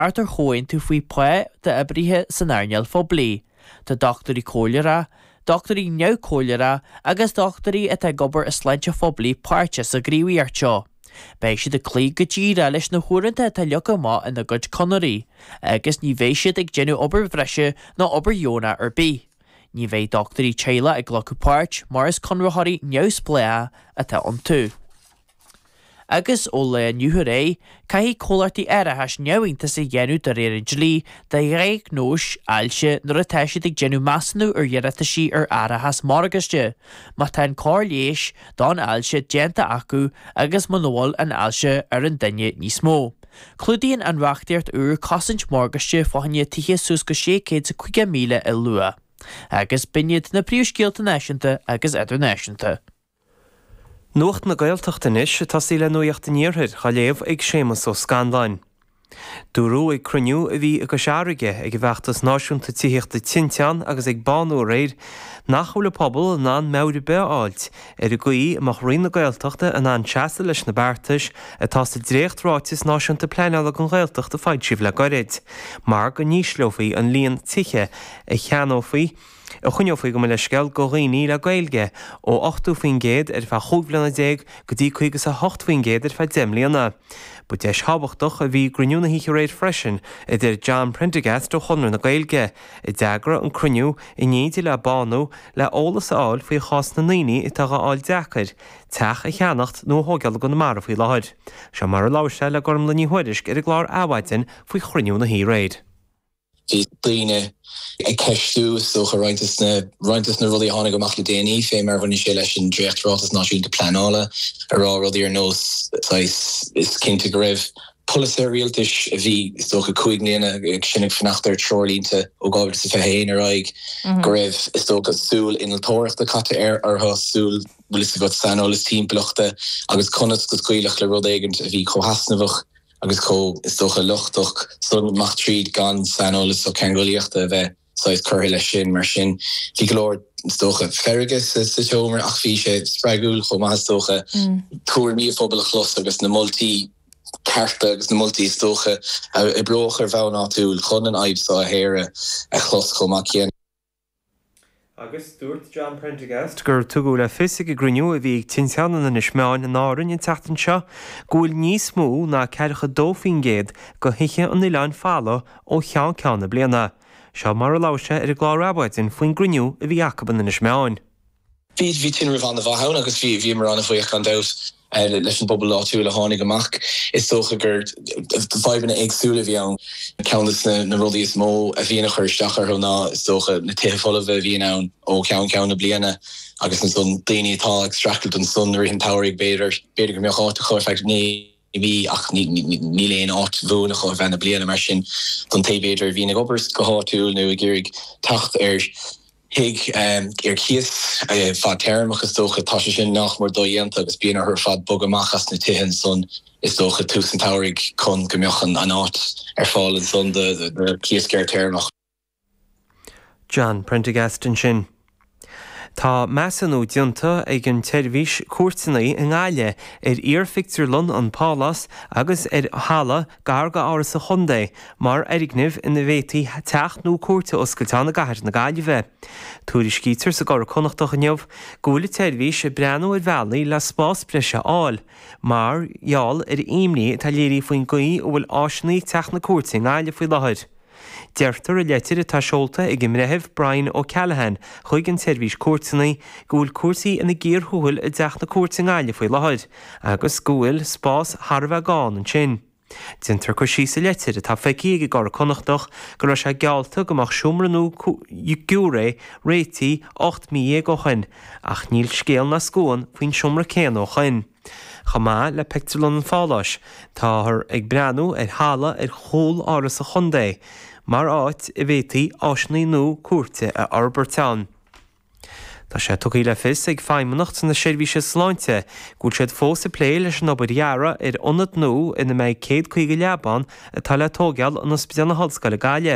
artar choin tú faoi pwe de ibrithe san airneal phoblaí, Tá doctorí cóilera, doctorí neu cóilera agus doctorí atá gobar is leinte phoblaí páirte sa gríomhaíarteo. Bei siad a clí go díra leis na huaireanta atá leocha má ina gcuid conarí, agus ní bhéh siad ag genú obair bhreise ná obair Jóna ar bí. Ní bhéh doctorí Chéile ag locha páirt mar is conrathirí neus plea atá an tú. Agus ó le nniuthar é, caithí cólartaí airithas neamhaonnta sa dhéanú de réir lí de réig nóis ailse nuair atá siad ag genú measnú ar dhearata sí ar airithas margaiste, má tá an cóir léis don ailse déanta acu agus manóil an ailse ar an duine níos mó. Clúdaíonn an reachtaíocht úr cosint margaiste fáinne tithe sús go 650,000 i lua. Agus biniad na príomhscéalta náisiúnta agus idirnáisiúnta. Nuacht na Gaeltachtanis tá sí le nuacht níorthir cha léamh ag sémas ó Scandáin. Dúrú ag cruniú a bhí a go seairige ag bheachtas náisiúnta tíochta tinteán agus ag banú réir nachhfuil pobl ná meabhra be áilt ar a gaí amach roion na Gaeltachta an an teasa leis na beartais atá sa dréochtráitis náisiúnta pleanála an Gaeltachta fáid sibh le goirid, mar go níos leofaí an líon tithe a cheanófaí a chuneofaí go me le sceil go rií le gailge ó 8,000 ar fe chuúblanna 10 go dtí chuigus a 8,000 ar fe demlíanana. Bu deis hábhachtach a bhí gruniúna hí réid freisin idir John Prendergast ó chunir na gailge i deagra an cruniú i níidir le banú le ólas áil faoi chás na naoine i tuga áil deachar, teach a cheannacht nó thógeal go na mar faoi láthir. Se mar a láiste le gorm le níhuiiris ar a glár áhaitin faoi chruniú na hí réid. Die daine ag ceistú socha rointas na rudí tháinig amach le déanaí fé mar bhainne sé leis an dréachtaráltas náisiúnta pleanála ará rudí ar nós is cinnte go raibh Pulitzer rialtas a bhí socha chuig mbliana ag sinnig fannachtar treoirlínta ó gábhar sa fehéin ar aig go raibh is socha súil inaltóireachta caite artha súil bhfuil is go sanolas timpeachta agus conas go scaoilech le rud éigent a bhí chomhasnamhach agus is socha luchtach son macht tríd gan sanolas so cangolíochta bheith sais curtha le sin mar sin bhí go leor stocha fergus sa teomar ach bhí sé spreagúil chomh maith stocha túair míophobal a chlos agus na multi carta agus na multi stocha i broch ar bhean átúil chun an aib sa a héire a chlos chomh maith chéan. Agus dúirt John Prendergast gur tugadh le fisigh a gruniú a bhí tinteanna na ismeáin an áireann in teachtain seo gúil níos mó ná 2,500 go hithe an Ileán fála ó cheanna bliana. Seo mar a láise ar a glárabhaitin faoin gruniú a bhí acaban na ismeáin. Bhí tin rah an na bhathán agus bhí mar anna faoich an dabh leis an bobbal áitiúil a tháinig amach is socha gur bhaibna agsúla bhí ann ceannas na rudaí is mó a bhíonna chuir steachar ná is socha na taobhfola bheith bhíon ann ó ceanna bliana agus an son daoine atá extractúil an son rion táirigh beidir go meáta chuir feictí bhí ach ní léon áit bhúna chu bhena bliana mar sin don taobhéidir bhína gobars go háitiúil nó a ggéirigh tacht Hig kies fa termach is stocha tá sin nach mar dóhéanta agus bíana ar fad bogamachchas na tihin son is stocha túsan táirigh chun gombeochan an áit ar fáil an son de kiesgeir termach. John Prendergast an sin. Tá measanú dionta ag an teirvís cuairteannaí in Gáile ar Iarfictar an Pálas agus ar hála garga áras a Chundé mar aignimh ina bhétaí teach nó cuairte oscailteánna gaiir na Gáile bheith. Túirí scítar sa gur connachtach inniuh gúla teirvís a breanú ar bhealaí le spás breise áil, mar gheall ar imní tá léirí faoin gaí ó bhfuil áisinaí teach na cuairte in Gáile faoi láthair. Deirtar a letir a táisiolta ag imrethimh Brian O'Callaghan chuig an teirvís cuairteannaí gúil cuairsaí ina ggéarthúil a deach na cuairte in Gáile faoi láthair agus gúil spás Tharbheith gáin an sin. Dintar chu síos a letir a tá feicí ag gar connachtach go raibh sé gealta gomach siomranú giúré réití 8,000 go chuin ach níl scéal na scóin faoin siomra céan ó chuin. Chamá le picturlón an fáláis tá ag breanú ar hála ar chól áras a Chundé mar áit i bhétaí áisinaí nó cuairte a Arbortown. Tá sé tugaí le fis ag feimmenacht na seirbhíse sláinte gúil siad fós a plé leis an obair ar ionad nó ina méid 150 leabán atá le tógeal an ospidéal na hallscoile Gáile.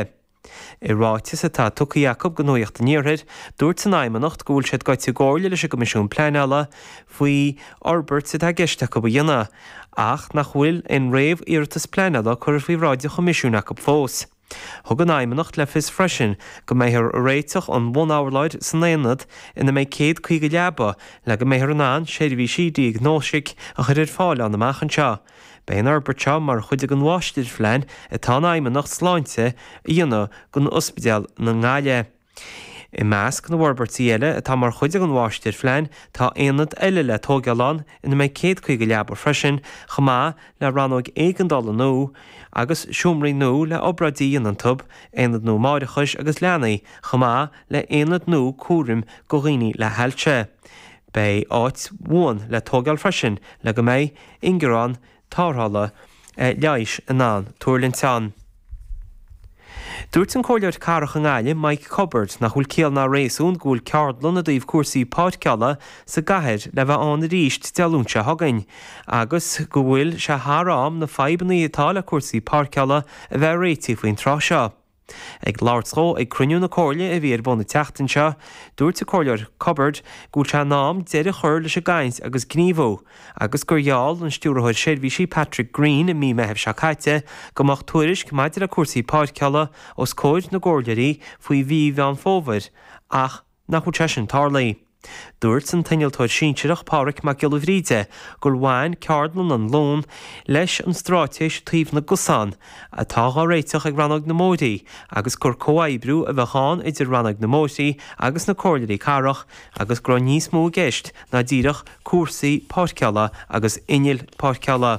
I ráitis atá tuca Jacob go nuocht níorthid, dúirt san aimimenocht gúil siad goiti gáirle leis a gomisisiún pleanála faoi Albert sa gceiste go dhéana, ach nach bhfuil in réomh iartas pleanála chuir faoi ráide chomisisiún Jacob fós. Thug an aimimenocht le fis freisin go méthir réiteach an 1 áirlaid san éanad ina méid 150 leaba le go méthir an an séirbhí siadaí gnóisic a chuir fáil an amachchan seo. Béin Albert seo mar chuide an bháistir flein atá aimimenocht sláinte a dhéana gon ospidéal na ngáile. I measc na Warbertí eile atá mar chuide an bháistir flein tá éanad eile le tógeán ina méid 150 leaba freisin chumá le ranóg $1 agus siúmraí nó le obradíí an tub éanad nó máirichais agus leanaí chumá le éanad nó cuairim go dhaoine le heilte. Bei áit bhuain le tógeal freisin le go méid ingurán tárthála leis an an tuairlinn tean. Dúirt an cóileart carach an gáile Mike Cobbard nach bhfuil céal ná réasún gúil ceardlan a daobh cuasaí páidceala sa gcathair le bheith an ríist dealúnse thagainn, agus go bhfuil se thráim na feibannaí atá le cuasaí páidceala a bheith réití faoin trá seo. Ag láirtró ag cruinniú na cóirle a bhí ar buna teachtain seo, dúirt a cóilear Cobbard gúil se nám deidir chuir leis a gcaint agus gníomhó, agus gur gheall an stúrathir séirbhísí Patrick Green i mí meitheamh se caite go mbeadh tuairis go maidir a cuasaí páidceala os cóid na ggóirleirí faoi bhí bhean fómhair, ach nach bhfuil sin tarlaí. Dúirt san tainnealtóid síseach Pádraic Mac Gillivríde gur bhhain ceardlan an lón leis an strátéis taobh na gusán atá réiteach ag rannog na módaí agus gur comhaidbriú a bheitán idir rannog na mótaí agus na cóirleirí carach agus gur níos mó gceist na díreach cuasaí páidceala agus inneal páidceala.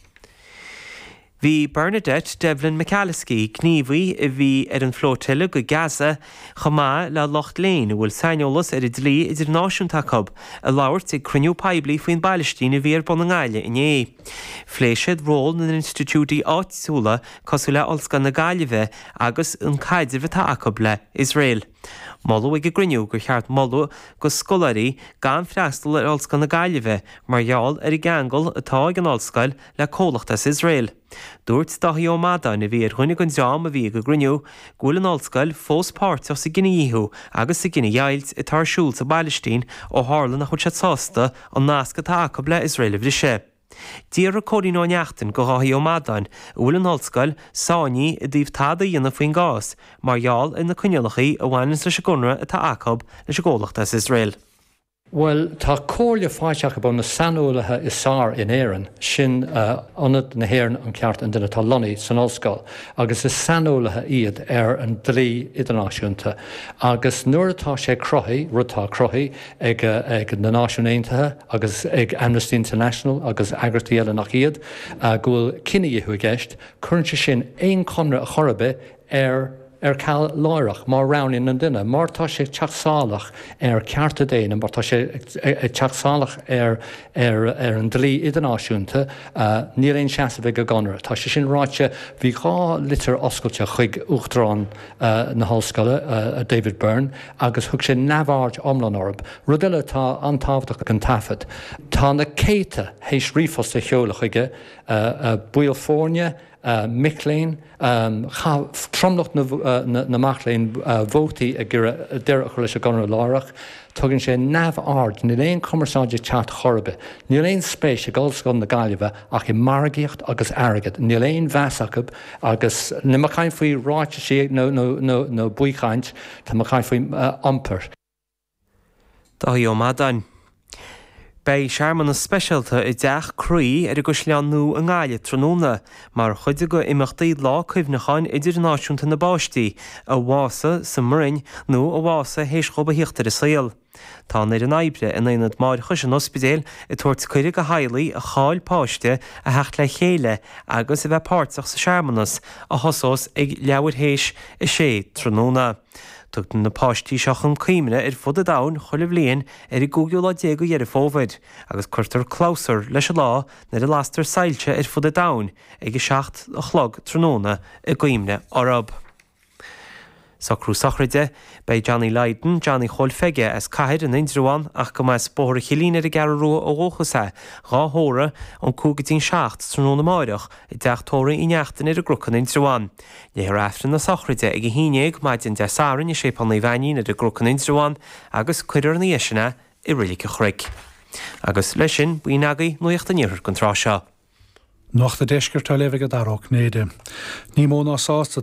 Bhí Bernadette Devlin McAlliskey gníomhaí a bhí ar an flóteile go Gaza chumá le Locht Léin bhfuil saineolalas ar I dlí idir náisiúnta cub a labhairt ag cruinniú poiblí faoin Bailistín a bhí ar bon na ngáile inné. Phléisiad ról na institútaí áitiúla cosú le olscan na Gaillimhe agus an caidir bheitá acab le Israel. Molú ag griniú gur cheart molú go scolairí gan freastal ar olscan na Gaillimhe mar gheall ar I gangal atá ag an olscail le cólachtas Israel. Dúirt Daithí Ó Madáin a bhí ar chuinnig an deam a bhí go griniú gúil an olscail fós páirteach sa Gine agus sa Gine Dheilt I tarsúil sa Bailistín ó hála nach chuid se sásta an nasca tá acab le Israel a bhrise. Díar a códaí neachtain go Daithí Ó Madáin bhfuil an olscail sáiní a dtíobh tada dhéanamh faoin gás mar gheall ina coinnealachaí a bhhainn leis a gunra atá acab leis a ggólachtas Israel. Well, tá cóirle fáiseach ab na sanúlathe is sár in éan sin anad na hhéann an ceart an duine tá lonaí san ollscoil, agus is sanúlathe iad ar an dlí idirnáisiúnta. Agus nuair atá sé crothaí, rutá crothaí ag na náisiún Aontaithe, agus ag Amnesty International, agus agrairtí eile nach iad, gúil cinenne dhéú gceist, chuirn sin éon conra a chorabeh cael láireach mar ranin an duine, mar tá sé teachsálach cearta déanam, mar tá sé teachsálach an dlí idirnáisiúnta ní réon seasa bheith go ganra. Tá sé sin ráite bhí gá litir oscailte chuig Uachtarán na hallscoile a David Byrne, agus thug sé neamhart omlan orb. Rud eile tá antábhachtach an tafad. Tá na céite hééis rífosta cheolala chuige Buil Fórne, Micklein, tromnocht na Maclein vótaí a deirech leis a ganra láireach, tugann sé neamh ard ní léon commerceáide teat chorbe, ní léon spéis a gáilscoil na Gaillimhe ach I margaíocht agus airgad, ní léon bheasacab agus nimachchain faoi ráite sé nó buíchaint tá machchain faoi ampar. Daithí Ó Madáin. Bei seaarman na speisialta I deach cruí ar a go sleanú an gáile tróna, mar chuide go imachtaí lá cuimhnacháin idirnáisiúnta na báistí a bhása sa murainn nó a bhása hééis choba hiochttar a saoil. Tá ar an aibre in éonad máirchas an ospidéal I tuairt cuireadh go haghlaí a cháil páiste a hecht le chéile agus a bheith páirteach sa seaarmanas a thosós ag leabhar hééis I sé tróna. Tugtan na páistí seach an cuimne ar fud a dán chuileh líon ar I gúgiúla dégu ar a fómhaid, agus chuirtar clásar leis a lá na a lastar sailte ar fud a dán ag I seacht a chlog tróna I gcuimne orb. Sa crúsachraide bei Johnny Leiden, Johnny Cholfege as caid an Indruan ach go mai spóir chilín ar a garú ó róchasa gá hóra an cúgatín seacht trúna máireach I deachtóra I neachtain ar a grucan Indruan. Léir aftan na sachraide ag híineag maidin de sárin I sépan na bhainin ar a grucan Indruan agus cuidir na iisina I rillicha chric. Agus leis sin buí nagaí nuocht a níor gon trá seo. Nach de deisgur tá lefige darach néide. Ní móna sásta